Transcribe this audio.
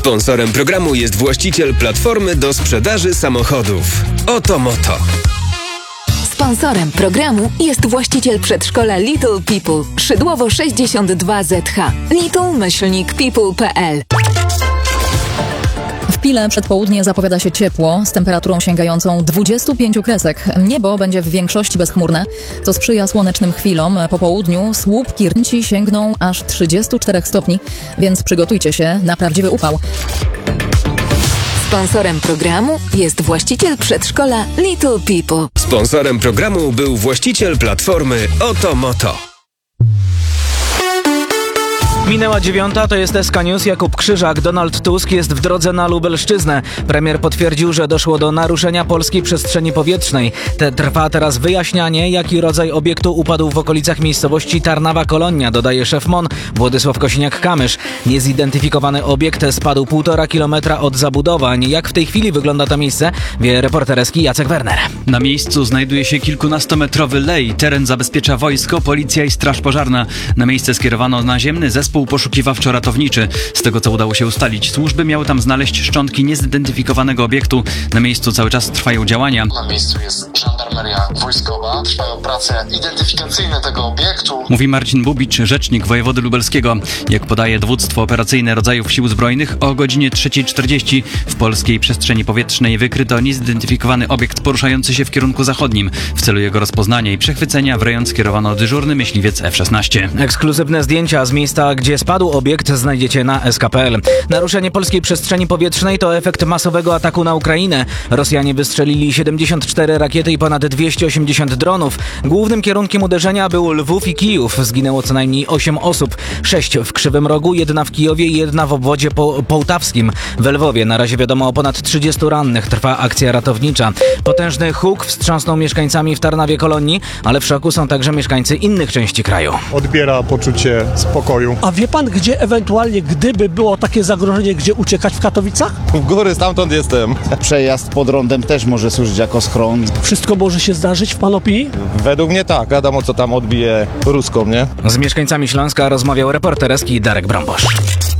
Sponsorem programu jest właściciel platformy do sprzedaży samochodów. Otomoto. Sponsorem programu jest właściciel przedszkola Little People, Szydłowo 62ZH. little-people.pl. W Pile przedpołudnie zapowiada się ciepło z temperaturą sięgającą 25 kresek. Niebo będzie w większości bezchmurne, co sprzyja słonecznym chwilom. Po południu słupki rci sięgną aż 34 stopni, więc przygotujcie się na prawdziwy upał. Sponsorem programu jest właściciel przedszkola Little People. Sponsorem programu był właściciel platformy Otomoto. Minęła 9, to jest SK News. Jakub Krzyżak. Donald Tusk jest w drodze na Lubelszczyznę. Premier potwierdził, że doszło do naruszenia polskiej przestrzeni powietrznej. Trwa teraz wyjaśnianie, jaki rodzaj obiektu upadł w okolicach miejscowości Tarnawa-Kolonia, dodaje szef MON Władysław Kosiniak-Kamysz. Niezidentyfikowany obiekt spadł 1,5 kilometra od zabudowań. Jak w tej chwili wygląda to miejsce, wie reporter SK Jacek Werner. Na miejscu znajduje się kilkunastometrowy lej. Teren zabezpiecza wojsko, policja i straż pożarna. Na miejsce skierowano naziemny zespół poszukiwawczo-ratowniczy. Z tego, co udało się ustalić, służby miały tam znaleźć szczątki niezidentyfikowanego obiektu. Na miejscu cały czas trwają działania. Na miejscu jest żandarmeria wojskowa. Trwają prace identyfikacyjne tego obiektu. Mówi Marcin Bubicz, rzecznik wojewody lubelskiego. Jak podaje dowództwo operacyjne rodzajów sił zbrojnych, o godzinie 3:40 w polskiej przestrzeni powietrznej wykryto niezidentyfikowany obiekt poruszający się w kierunku zachodnim. W celu jego rozpoznania i przechwycenia w rejon skierowano dyżurny myśliwiec F-16. Ekskluzywne zdjęcia z miejsca, gdzie spadł obiekt, znajdziecie na sk.pl. Naruszenie polskiej przestrzeni powietrznej to efekt masowego ataku na Ukrainę. Rosjanie wystrzelili 74 rakiety i ponad 280 dronów. Głównym kierunkiem uderzenia był Lwów i Kijów. Zginęło co najmniej 8 osób. 6 w Krzywym Rogu, 1 w Kijowie i 1 w obwodzie połtawskim. W Lwowie na razie wiadomo o ponad 30 rannych. Trwa akcja ratownicza. Potężny huk wstrząsnął mieszkańcami w Tarnawie-Kolonii, ale w szoku są także mieszkańcy innych części kraju. Odbiera poczucie spokoju. A wie pan, gdzie ewentualnie, gdyby było takie zagrożenie, gdzie uciekać w Katowicach? W góry, stamtąd jestem. Przejazd pod rondem też może służyć jako schron. Wszystko może się zdarzyć w pan opinii? Według mnie tak, wiadomo co tam odbije ruską, nie? Z mieszkańcami Śląska rozmawiał reporter SK Darek Brąbosz.